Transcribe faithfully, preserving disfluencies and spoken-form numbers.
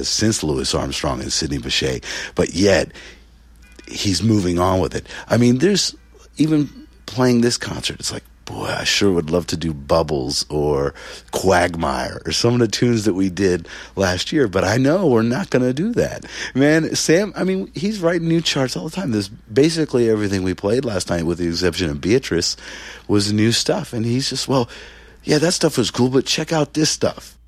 since Louis Armstrong and Sidney Bechet, but yet he's moving on with it. I mean, there's even playing this concert, it's like, boy, I sure would love to do Bubbles or Quagmire or some of the tunes that we did last year, but I know we're not going to do that. Man, Sam, I mean, he's writing new charts all the time. There's basically everything we played last night, with the exception of Beatrice, was new stuff. And he's just, well, yeah, that stuff was cool, but check out this stuff.